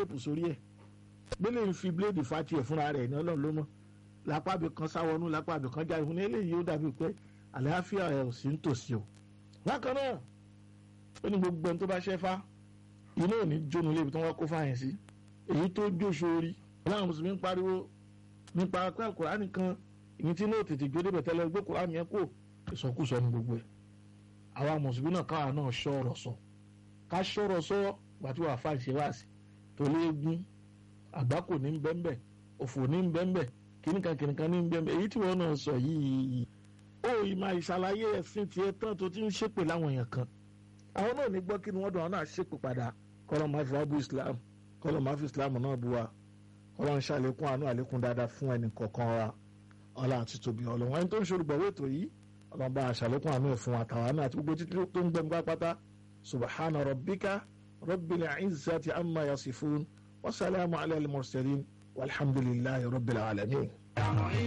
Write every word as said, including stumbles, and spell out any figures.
téèpù sórí ẹ̀ gbélé ń fi bíléèdì fa tiẹ̀ fúnra rẹ̀ ní ọlọ́run ló mọ̀ lápá ibì kan sáwọnú lápá ibì kan jáde fún eléyìí ó dàbí pé àlàáfíà ẹ̀ ò sí nítòsí o. bákan náà ó ní gbogbo ẹni tó bá ṣẹ́ fá iná ò ní jónu lébi tí wọ́n kó fáyẹn sí èyí tó jó sórí láwọn mùsùlùmí ń pariwo nípa pé Kùránì kan ìyẹn tí náà tètè jó débẹ̀ tẹ́lẹ̀ gbé Kùránì yẹn kó ìsọkúsọ ní gbogbo ẹ̀. àwa mùsùlùmí náà káwa náà ṣọ́ọ̀rọ̀ sọ ká ṣọ́ọ̀rọ̀ sọ gbàtí wàá fà ṣe wáàsí tó léegun àgbákò ní bẹ́ńbẹ́ òfò ní bẹ́ńbẹ́ kìnìkan kìnìkan ní bẹ́ńbẹ́ èyí tí wọ́n náà sọ yìí ó ìmọ̀ ìṣàlàyé ẹ̀sìn tiẹ̀ tán tó ti ń ṣépè láwọn èèyàn kan àwọn náà ní gbọ́ kí ni wọ́n dùn àwọn náà ṣépè padà kọ́lọ́ máa fi wá bú Islam kọ́lọ́ máa fi Islam náà bú wa kọ́lọ́ ń ṣàlékún àánú àlékún dáadáa fún ẹnì kọ̀ọ̀kan wa ọlá àti tóbi ọlọ́run ẹni tó ń ṣolùgbọ̀wé ètò yìí ọlọ́run bá ṣàlékún àánú ẹ̀ fún wa tàwa náà àti gbogbo títí tó ń gbẹ̀mú pátá subhana rabbika rabbil izzati amma yasifun wa salamu ala al-mursalin walhamdulillahi rabbil alamin.